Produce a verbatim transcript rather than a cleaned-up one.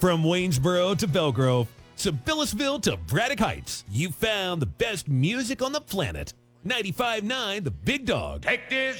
From Waynesboro to Belgrove, Sibyllsville to Braddock Heights, you found the best music on the planet. ninety-five point nine The Big Dog. Take this